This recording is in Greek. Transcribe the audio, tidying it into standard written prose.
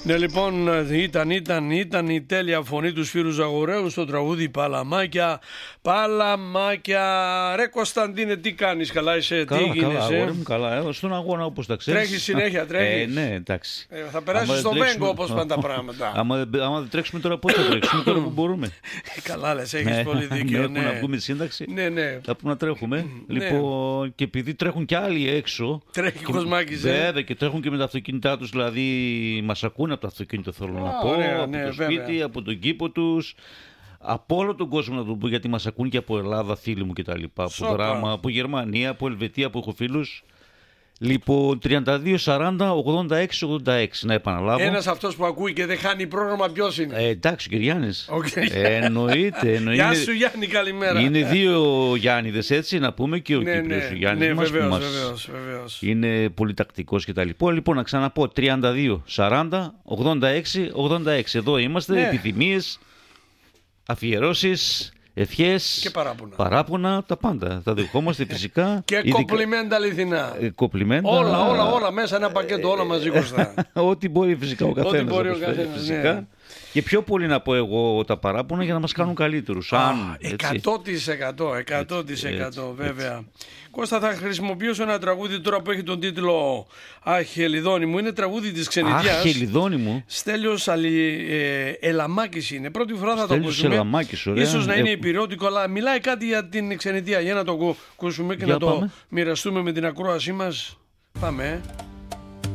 Ναι, λοιπόν, ήταν η τέλεια φωνή του Σπύρου Ζαγοραίου στο τραγούδι Παλαμάκια. Παλαμάκια. Ρε Κωνσταντίνε, τι κάνεις, καλά είσαι, Καλά, τι γίνεσαι? καλά, αγόρι μου, καλά. Στον αγώνα όπως τα ξέρεις. Τρέχεις συνέχεια, τρέχεις. Ναι, εντάξει. Θα περάσεις στο Βέγκο όπως πάνε τα πράγματα. Άμα δεν τρέξουμε τώρα, πώς θα τρέξουμε τώρα που μπορούμε? Καλά λες, έχεις πολύ δίκιο. Ναι, να βγούμε τη σύνταξη. Ναι. Θα πούμε να τρέχουμε. Λοιπόν, και επειδή τρέχουν κι άλλοι έξω. Τρέχει Κοσμάκης. Βέβαια, και τρέχουν και με τα αυτοκίνητά τους, δηλαδή μας ακούνε από το αυτοκίνητο, θέλω να πω. Ωραία, από το σπίτι, από τον κήπο τους. Από όλο τον κόσμο, να το πω, γιατί μας ακούν και από Ελλάδα, φίλοι μου κτλ. Από Δράμα, από Γερμανία, από Ελβετία που έχω φίλους. Λοιπόν, 32, 40, 86, 86. Να επαναλάβω. Ένας αυτός που ακούει και δεν χάνει πρόγραμμα, ποιος είναι? Εντάξει, και Γιάννης. Okay. Εννοείται. Γεια σου Γιάννη, καλημέρα. Είναι δύο Γιάννηδες, έτσι, να πούμε, και ο Κύπριος Γιάννης μας, βεβαίως. Είναι πολύ τακτικός και τα λοιπά. Λοιπόν, να ξαναπώ, 32, 40, 86, 86. Εδώ είμαστε, επιθυμίες, αφιερώσεις, ευχές και παράπονα, τα πάντα. Τα δεχόμαστε φυσικά. Και κομπλιμέντα αληθινά. Κομπλιμέντα. Όλα μέσα, ένα πακέτο, όλα μαζί κοστά. Ό,τι μπορεί φυσικά ο καθένας. Ό,τι μπορεί ο καθένας, φυσικά. Ναι. Και πιο πολύ να πω εγώ τα παράπονα για να μας κάνουν καλύτερους. 100% βέβαια. Κώστα, θα χρησιμοποιήσω ένα τραγούδι τώρα που έχει τον τίτλο «Αχ, Ελιδόνι μου». Είναι τραγούδι της ξενιτιάς. Αχ, Ελιδόνι μου. Στέλιος Ελαμάκης είναι. Πρώτη φορά θα το ακούσουμε. Ελαμάκης, ωραία. Ίσως να είναι υπηρεώτικο, αλλά μιλάει κάτι για την ξενιτιά. Για να το ακούσουμε και να το μοιραστούμε με την ακρόασή μας. Πάμε.